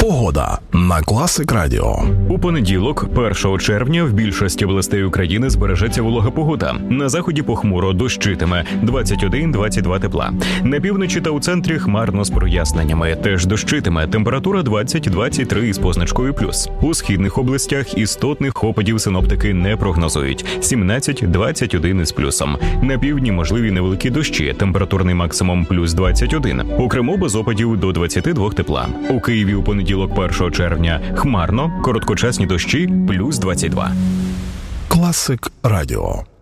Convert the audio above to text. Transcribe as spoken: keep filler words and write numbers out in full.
Погода на Класик Радіо. У понеділок, першого червня, в більшості областей України збережеться волога погода. На заході похмуро, дощитиме, двадцять один - двадцять два тепла. На півночі та у центрі хмарно з проясненнями, теж дощитиме, температура двадцять - двадцять три із позначкою плюс. У східних областях істотних опадів синоптики не прогнозують, сімнадцять - двадцять один із плюсом. На півдні можливі невеликі дощі, температурний максимум плюс двадцять один. У Криму без опадів до двадцять два тепла. У Києві у понеділок, першого червня, хмарно, короткочасні дощі, плюс двадцять два. Класик Радіо.